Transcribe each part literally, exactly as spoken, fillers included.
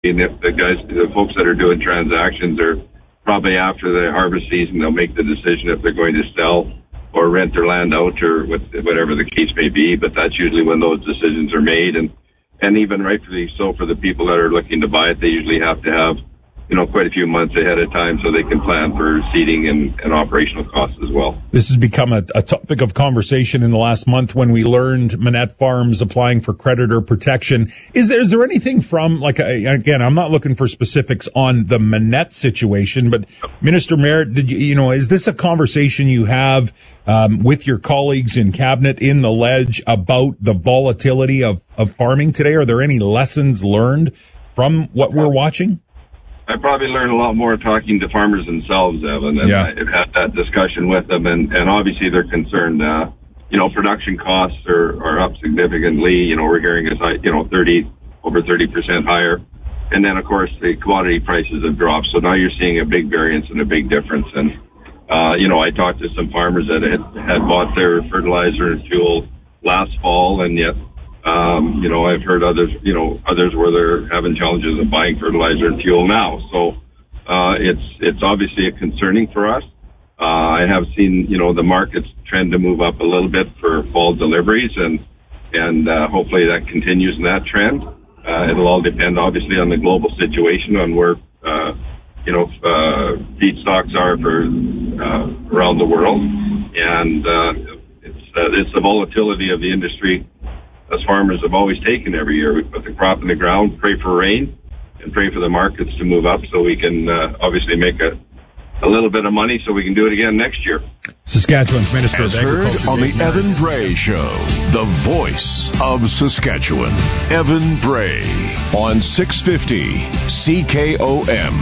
And if the guys, the folks that are doing transactions are probably after the harvest season, they'll make the decision if they're going to sell or rent their land out or whatever the case may be. But that's usually when those decisions are made. And, and even rightfully so for the people that are looking to buy it, they usually have to have, you know, quite a few months ahead of time so they can plan for seeding and, and operational costs as well. This has become a, a topic of conversation in the last month when we learned Manette Farms applying for creditor protection. Is there, is there anything from, like, again, I'm not looking for specifics on the Manette situation, but Minister Mayer, did you, you know, is this a conversation you have um, with your colleagues in cabinet in the Ledge about the volatility of, of farming today? Are there any lessons learned from what we're watching? I probably learned a lot more talking to farmers themselves, Evan, and yeah. I've had that discussion with them, and, and obviously they're concerned. Uh, you know, production costs are, are up significantly. You know, we're hearing as high, you know, thirty, over thirty percent higher. And then, of course, the commodity prices have dropped. So now you're seeing a big variance and a big difference. And, uh, you know, I talked to some farmers that had, had bought their fertilizer and fuel last fall, and yet, Um, you know, I've heard others, you know, others where they're having challenges of buying fertilizer and fuel now. So, uh, it's, it's obviously a concerning for us. Uh, I have seen, you know, the markets trend to move up a little bit for fall deliveries, and, and, uh, hopefully that continues in that trend. Uh, it'll all depend obviously on the global situation, on where, uh, you know, uh, feedstocks are for, uh, around the world. And, uh, it's, uh, it's the volatility of the industry as farmers have always taken every year. We put the crop in the ground, pray for rain, and pray for the markets to move up so we can uh, obviously make a, a little bit of money so we can do it again next year. Saskatchewan's Minister As of Agriculture. heard on the Evan Bray Show, the voice of Saskatchewan. Evan Bray on six fifty C K O M.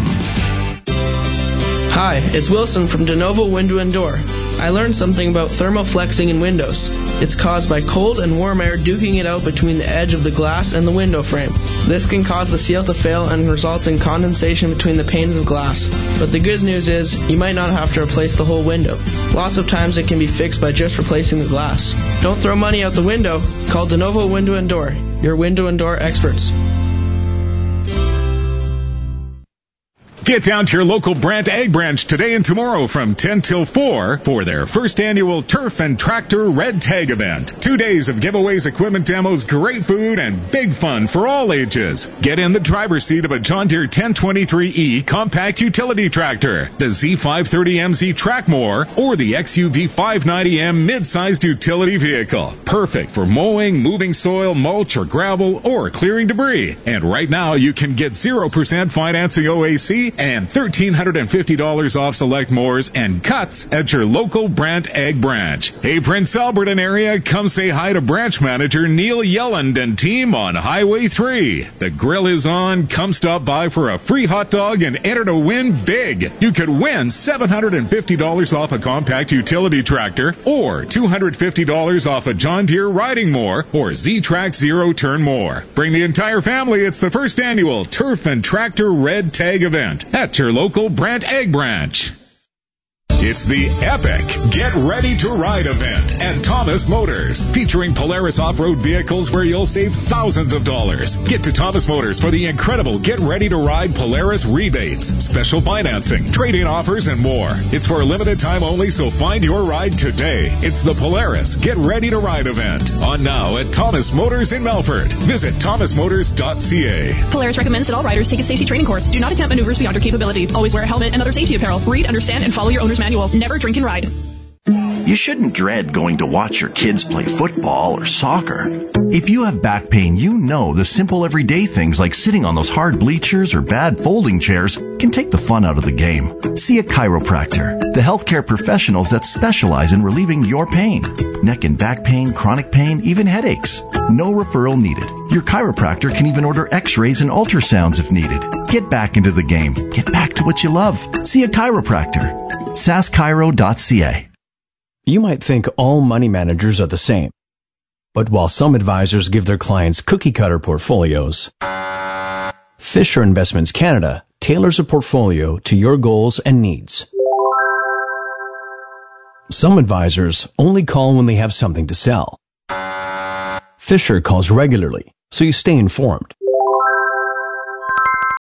Hi, it's Wilson from DeNovo Window and Door. I learned something about thermoflexing in windows. It's caused by cold and warm air duking it out between the edge of the glass and the window frame. This can cause the seal to fail and results in condensation between the panes of glass. But the good news is, you might not have to replace the whole window. Lots of times it can be fixed by just replacing the glass. Don't throw money out the window. Call DeNovo Window and Door, your window and door experts. Get down to your local Brandt Ag Branch today and tomorrow from ten till four for their first annual Turf and Tractor Red Tag event. Two days of giveaways, equipment demos, great food, and big fun for all ages. Get in the driver's seat of a John Deere ten twenty-three E compact utility tractor, the Z five thirty M Z Trackmore, or the X U V five ninety M mid-sized utility vehicle. Perfect for mowing, moving soil, mulch, or gravel, or clearing debris. And right now you can get zero percent financing O A C and one thousand three hundred fifty dollars off select mowers and cuts at your local Brandt Ag Branch. Hey, Prince Alberton area, come say hi to branch manager Neil Yelland and team on Highway three. The grill is on. Come stop by for a free hot dog and enter to win big. You could win seven hundred fifty dollars off a compact utility tractor or two hundred fifty dollars off a John Deere riding mower or Z-Track zero-turn mower. Bring the entire family. It's the first annual Turf and Tractor Red Tag event at your local Brandt Ag Branch. It's the epic Get Ready to Ride event at Thomas Motors, featuring Polaris off-road vehicles where you'll save thousands of dollars. Get to Thomas Motors for the incredible Get Ready to Ride Polaris rebates, special financing, trade-in offers, and more. It's for a limited time only, so find your ride today. It's the Polaris Get Ready to Ride event, on now at Thomas Motors in Melfort. Visit thomas motors dot c a. Polaris recommends that all riders take a safety training course. Do not attempt maneuvers beyond your capability. Always wear a helmet and other safety apparel. Read, understand, and follow your owner's manual. Never drink and ride. You shouldn't dread going to watch your kids play football or soccer. If you have back pain, you know the simple everyday things like sitting on those hard bleachers or bad folding chairs can take the fun out of the game. See a chiropractor, the healthcare professionals that specialize in relieving your pain. Neck and back pain, chronic pain, even headaches. No referral needed. Your chiropractor can even order x-rays and ultrasounds if needed. Get back into the game. Get back to what you love. See a chiropractor. sask chiro dot c a. You might think all money managers are the same. But while some advisors give their clients cookie-cutter portfolios, Fisher Investments Canada tailors a portfolio to your goals and needs. Some advisors only call when they have something to sell. Fisher calls regularly, so you stay informed.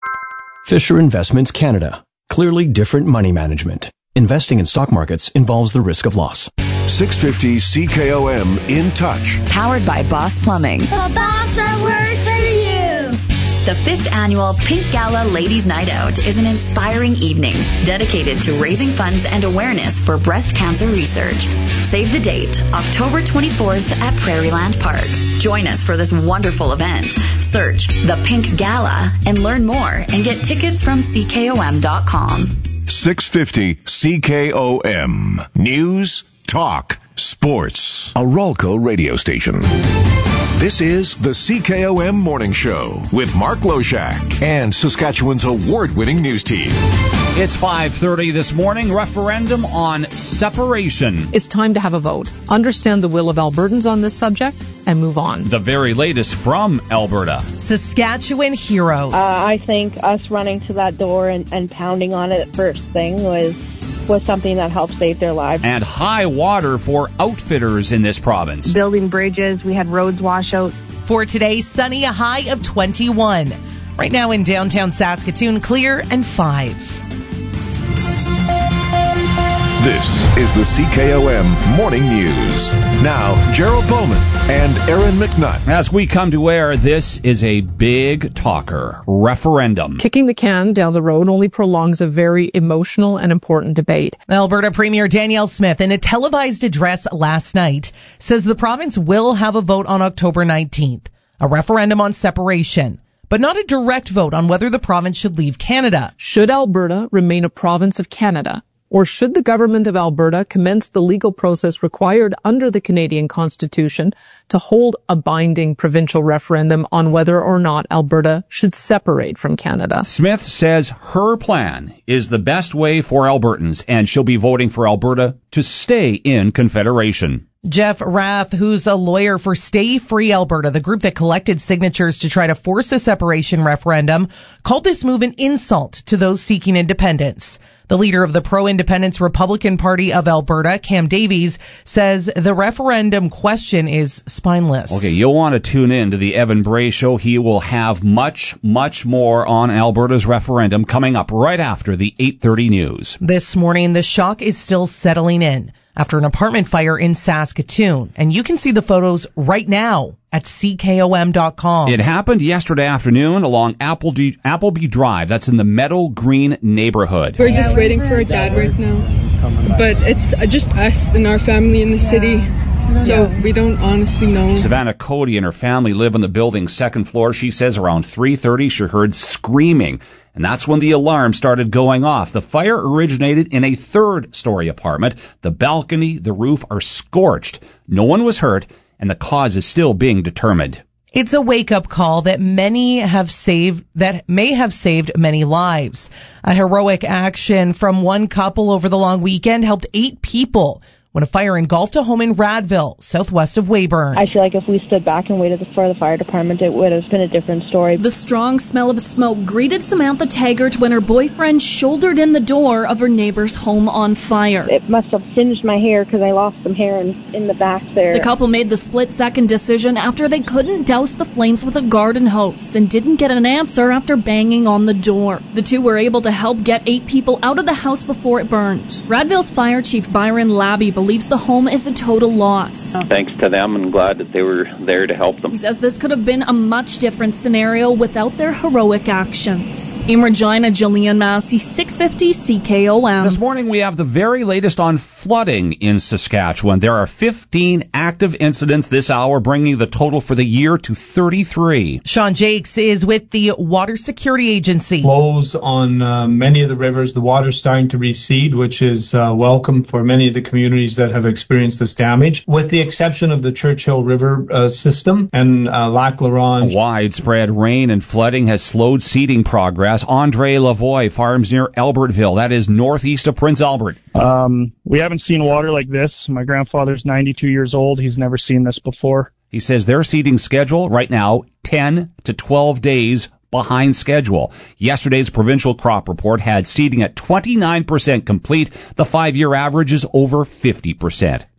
Fisher Investments Canada. Clearly different money management. Investing in stock markets involves the risk of loss. six fifty C K O M In Touch. Powered by Boss Plumbing. The boss that works for you. The fifth annual Pink Gala Ladies Night Out is an inspiring evening dedicated to raising funds and awareness for breast cancer research. Save the date, October twenty-fourth at Prairieland Park. Join us for this wonderful event. Search The Pink Gala and learn more and get tickets from C K O M dot com. six fifty C K O M. News, talk, sports. A Ralco radio station. This is the C K O M Morning Show with Mark Loshak and Saskatchewan's award-winning news team. It's five thirty this morning. Referendum on separation. It's time to have a vote. Understand the will of Albertans on this subject and move on. The very latest from Alberta. Saskatchewan heroes. Uh, I think us running to that door and, and pounding on it first thing was was something that helped save their lives. And high water for outfitters in this province. Building bridges, we had roads wash out. For today, sunny, a high of twenty-one. Right now in downtown Saskatoon, clear and five. This is the C K O M Morning News. Now, Gerald Bowman and Aaron McNutt. As we come to air, this is a big talker. Referendum. Kicking the can down the road only prolongs a very emotional and important debate. Alberta Premier Danielle Smith, in a televised address last night, says the province will have a vote on October nineteenth, a referendum on separation, but not a direct vote on whether the province should leave Canada. Should Alberta remain a province of Canada? Or should the government of Alberta commence the legal process required under the Canadian Constitution to hold a binding provincial referendum on whether or not Alberta should separate from Canada? Smith says her plan is the best way for Albertans, and she'll be voting for Alberta to stay in Confederation. Jeff Rath, who's a lawyer for Stay Free Alberta, the group that collected signatures to try to force a separation referendum, called this move an insult to those seeking independence. The leader of the pro-independence Republican Party of Alberta, Cam Davies, says the referendum question is spineless. Okay, you'll want to tune in to the Evan Bray Show. He will have much, much more on Alberta's referendum coming up right after the eight thirty news. This morning, the shock is still settling in after an apartment fire in Saskatoon, and you can see the photos right now at C K O M dot com. It happened yesterday afternoon along Appleby, Appleby Drive. That's in the Meadow Green neighborhood. We're just waiting for our dad right now, but it's just us and our family in the city, so we don't honestly know. Savannah Cody and her family live on the building's second floor. She says around three thirty she heard screaming, and that's when the alarm started going off. The fire originated in a third-story apartment. The balcony, the roof are scorched. No one was hurt, and the cause is still being determined. It's a wake-up call that many have saved, that may have saved many lives. A heroic action from one couple over the long weekend helped eight people when a fire engulfed a home in Radville, southwest of Weyburn. I feel like if we stood back and waited for the fire department, it would have been a different story. The strong smell of smoke greeted Samantha Taggart when her boyfriend shouldered in the door of her neighbor's home on fire. It must have singed my hair because I lost some hair in, in the back there. The couple made the split-second decision after they couldn't douse the flames with a garden hose and didn't get an answer after banging on the door. The two were able to help get eight people out of the house before it burned. Radville's Fire Chief Byron Labby believes the home is a total loss. Thanks to them, and glad that they were there to help them. He says this could have been a much different scenario without their heroic actions. In Regina, Jillian Massey, six fifty C K O M. This morning we have the very latest on flooding in Saskatchewan. There are fifteen active incidents this hour, bringing the total for the year to thirty-three. Sean Jakes is with the Water Security Agency. Flows on uh, many of the rivers. The water's starting to recede, which is uh, welcome for many of the communities that have experienced this damage, with the exception of the Churchill River uh, system and uh, Lac La Ronge. Widespread rain and flooding has slowed seeding progress. Andre Lavoie farms near Albertville. That is northeast of Prince Albert. Um, we haven't seen water like this. My grandfather's ninety-two years old. He's never seen this before. He says their seeding schedule right now, ten to twelve days behind schedule. Yesterday's provincial crop report had seeding at twenty-nine percent complete. The five-year average is over fifty percent.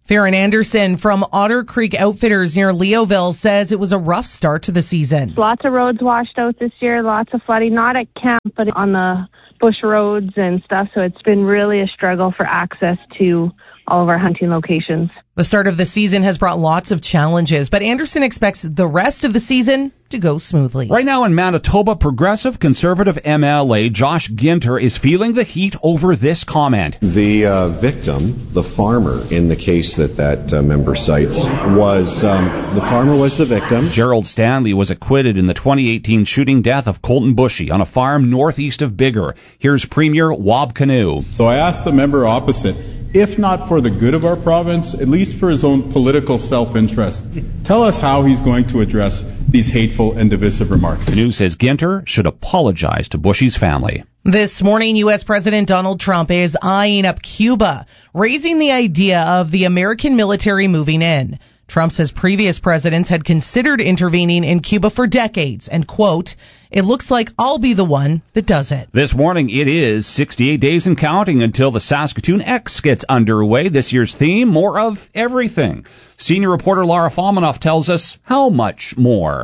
Farron Anderson from Otter Creek Outfitters near Leoville says it was a rough start to the season. Lots of roads washed out this year, lots of flooding, not at camp, but on the bush roads and stuff. So it's been really a struggle for access to all of our hunting locations. The start of the season has brought lots of challenges, but Anderson expects the rest of the season to go smoothly. Right now in Manitoba, Progressive Conservative M L A Josh Ginter is feeling the heat over this comment. The uh, victim, the farmer, in the case that that uh, member cites, was um, the farmer was the victim. Gerald Stanley was acquitted in the twenty eighteen shooting death of Colton Bushy on a farm northeast of Biggar. Here's Premier Wab Kinew. So I asked the member opposite, if not for the good of our province, at least for his own political self-interest, tell us how he's going to address these hateful and divisive remarks. The news says Ginter should apologize to Bushy's family. This morning, U S. President Donald Trump is eyeing up Cuba, raising the idea of the American military moving in. Trump says previous presidents had considered intervening in Cuba for decades, and, quote, it looks like I'll be the one that does it. This morning, it is sixty-eight days and counting until the Saskatoon X gets underway. This year's theme, more of everything. Senior reporter Lara Falmanoff tells us how much more.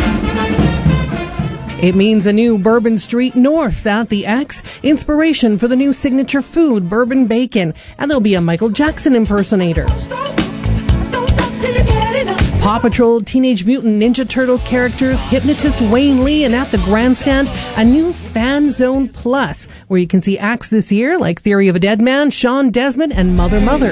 It means a new Bourbon Street North at the X, inspiration for the new signature food, bourbon bacon, and there'll be a Michael Jackson impersonator. Paw Patrol, Teenage Mutant Ninja Turtles characters, hypnotist Wayne Lee, and at the grandstand, a new Fan Zone Plus, where you can see acts this year like Theory of a Dead Man, Sean Desmond, and Mother Mother.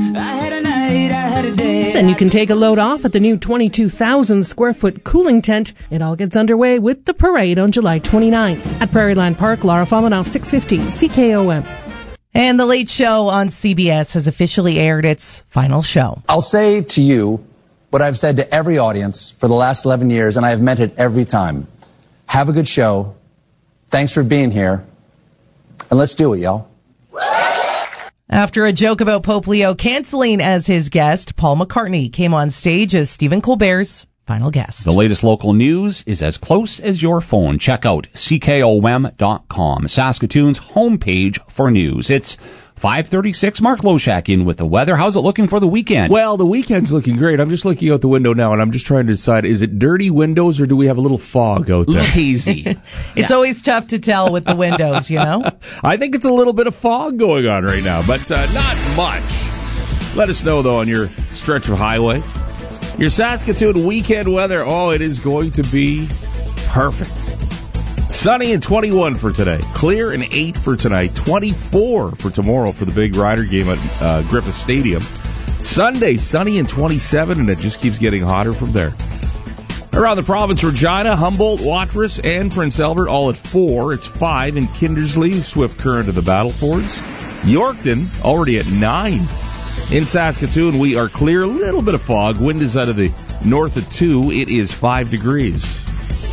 Then you can take a load off at the new twenty-two thousand square foot cooling tent. It all gets underway with the parade on July twenty-ninth. At Prairieland Park, Lara Falmanoff, six fifty C K O M. And The Late Show on C B S has officially aired its final show. I'll say to you what I've said to every audience for the last eleven years, and I have meant it every time. Have a good show. Thanks for being here. And let's do it, y'all. After a joke about Pope Leo canceling as his guest, Paul McCartney came on stage as Stephen Colbert's final guest. The latest local news is as close as your phone. Check out C K O M dot com, Saskatoon's homepage for news. It's five thirty-six. Mark Loshak in with the weather. How's it looking for the weekend? Well, the weekend's looking great. I'm just looking out the window now, and I'm just trying to decide, is it dirty windows or do we have a little fog out there? Lazy. It's yeah. always tough to tell with the windows, you know? I think it's a little bit of fog going on right now, but uh, not much. Let us know, though, on your stretch of highway. Your Saskatoon weekend weather, oh, it is going to be perfect. Sunny and twenty-one for today. Clear and eight for tonight. twenty-four for tomorrow for the big Rider game at uh, Griffith Stadium. Sunday, sunny and twenty-seven, and it just keeps getting hotter from there. Around the province, Regina, Humboldt, Watrous, and Prince Albert all at four. It's five in Kindersley, Swift Current of the Battlefords. Yorkton already at nine. In Saskatoon, we are clear. A little bit of fog. Wind is out of the north at two. It is five degrees.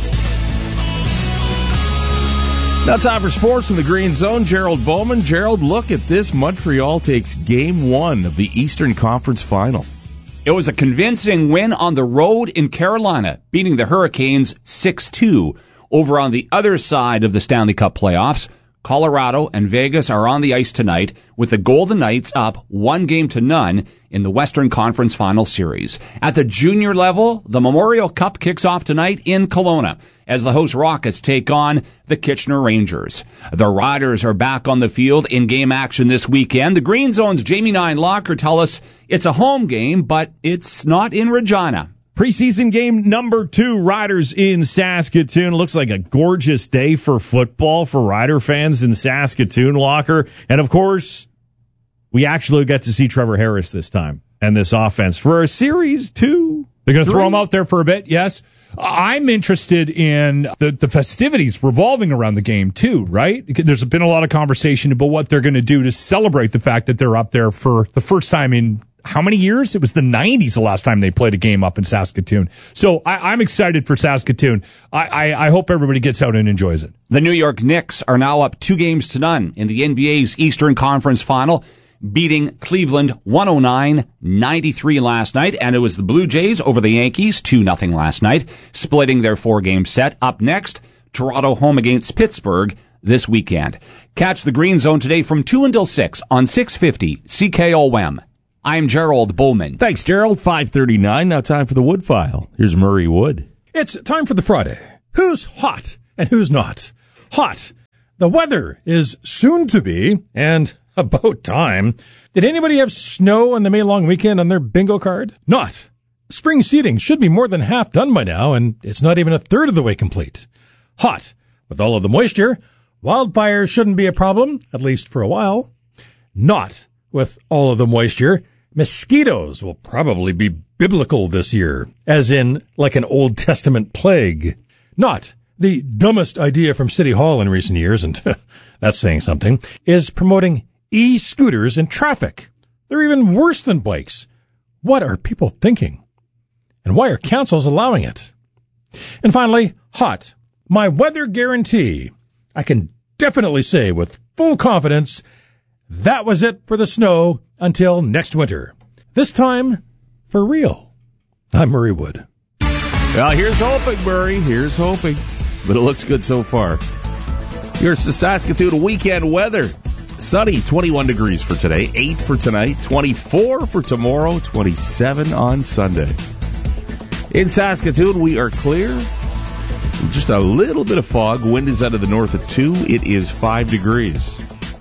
Now time for sports from the Green Zone. Gerald Bowman. Gerald, look at this. Montreal takes game one of the Eastern Conference Final. It was a convincing win on the road in Carolina, beating the Hurricanes six two. Over on the other side of the Stanley Cup playoffs, Colorado and Vegas are on the ice tonight with the Golden Knights up one game to none in the Western Conference Final Series. At the junior level, the Memorial Cup kicks off tonight in Kelowna as the host Rockets take on the Kitchener Rangers. The Riders are back on the field in game action this weekend. The Green Zone's Jamie Nine Locker tell us it's a home game, but it's not in Regina. Preseason game number two, Riders in Saskatoon. Looks like a gorgeous day for football for Rider fans in Saskatoon, Locker. And, of course, we actually get to see Trevor Harris this time and this offense for a series two. They're going to throw him out there for a bit, yes. I'm interested in the, the festivities revolving around the game, too, right? There's been a lot of conversation about what they're going to do to celebrate the fact that they're up there for the first time in how many years? It was the nineties the last time they played a game up in Saskatoon. So I, I'm excited for Saskatoon. I, I, I hope everybody gets out and enjoys it. The New York Knicks are now up two games to none in the N B A's Eastern Conference Final, beating Cleveland one oh nine ninety-three last night, and it was the Blue Jays over the Yankees two nothing last night, splitting their four-game set. Up next, Toronto home against Pittsburgh this weekend. Catch the Green Zone today from two until six on six fifty C K O M. I'm Gerald Bowman. Thanks, Gerald. five thirty-nine. Now time for the Wood File. Here's Murray Wood. It's time for the Friday. Who's hot and who's not? Hot. The weather is soon to be, and about time. Did anybody have snow on the May long weekend on their bingo card? Not. Spring seeding should be more than half done by now, and it's not even a third of the way complete. Hot. With all of the moisture, wildfires shouldn't be a problem, at least for a while. Not. With all of the moisture, mosquitoes will probably be biblical this year, as in like an Old Testament plague. Not. The dumbest idea from City Hall in recent years, and that's saying something, is promoting e-scooters in traffic. They're even worse than bikes. What are people thinking? And why are councils allowing it? And finally, hot. My weather guarantee. I can definitely say with full confidence that was it for the snow until next winter. This time, for real. I'm Murray Wood. Well, here's hoping, Murray. Here's hoping. But it looks good so far. Here's the Saskatoon weekend weather. Sunny, twenty-one degrees for today, eight for tonight, twenty-four for tomorrow, twenty-seven on Sunday. In Saskatoon, we are clear. Just a little bit of fog. Wind is out of the north at two. It is five degrees.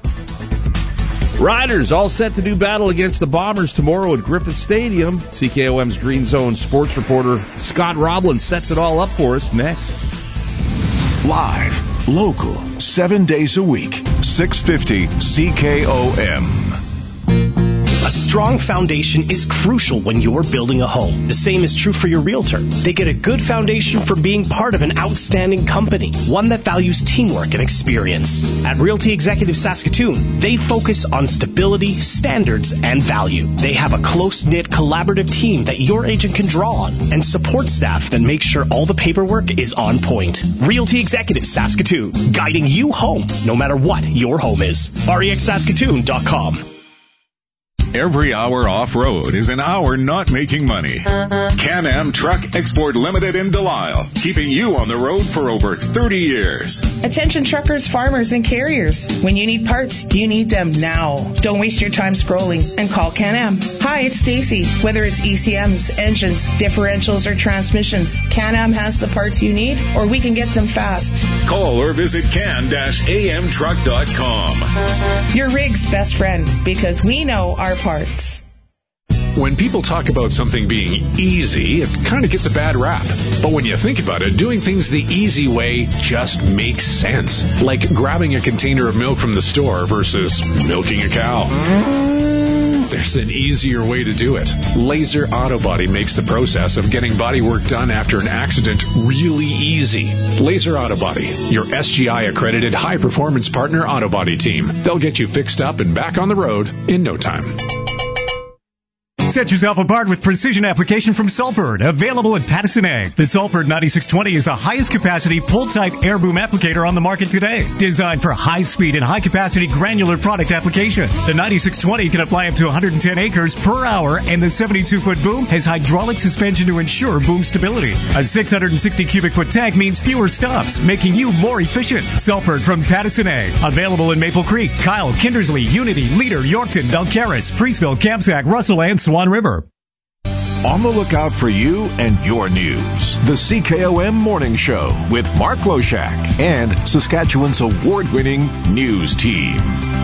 Riders all set to do battle against the Bombers tomorrow at Griffith Stadium. C K O M's Green Zone sports reporter Scott Roblin sets it all up for us next. Live, local, seven days a week, six fifty C K O M. A strong foundation is crucial when you're building a home. The same is true for your realtor. They get a good foundation from being part of an outstanding company, one that values teamwork and experience. At Realty Executive Saskatoon, they focus on stability, standards, and value. They have a close-knit, collaborative team that your agent can draw on and support staff that make sure all the paperwork is on point. Realty Executive Saskatoon, guiding you home no matter what your home is. R E X Saskatoon dot com. Every hour off-road is an hour not making money. Can-Am Truck Export Limited in Delisle, keeping you on the road for over thirty years. Attention truckers, farmers, and carriers. When you need parts, you need them now. Don't waste your time scrolling and call Can-Am. Hi, it's Stacy. Whether it's E C Ms, engines, differentials, or transmissions, Can-Am has the parts you need, or we can get them fast. Call or visit can A M truck dot com. Your rig's best friend, because we know our parts. When people talk about something being easy, it kind of gets a bad rap. But when you think about it, doing things the easy way just makes sense. Like grabbing a container of milk from the store versus milking a cow. There's an easier way to do it. Laser Auto Body makes the process of getting body work done after an accident really easy. Laser Auto Body, your S G I-accredited high-performance partner auto body team. They'll get you fixed up and back on the road in no time. Set yourself apart with precision application from Salford, available at Pattison Ag. The Salford ninety-six twenty is the highest capacity pull-type air boom applicator on the market today. Designed for high-speed and high-capacity granular product application. The ninety-six twenty can apply up to one hundred ten acres per hour, and the seventy-two foot boom has hydraulic suspension to ensure boom stability. A six hundred sixty cubic foot tank means fewer stops, making you more efficient. Salford from Pattison Ag. Available in Maple Creek, Kyle, Kindersley, Unity, Leader, Yorkton, Belcaris, Priestville, Kamsack, Russell, and Swan River. On the lookout for you and your news. The C K O M Morning Show with Mark Loshak and Saskatchewan's award-winning news team.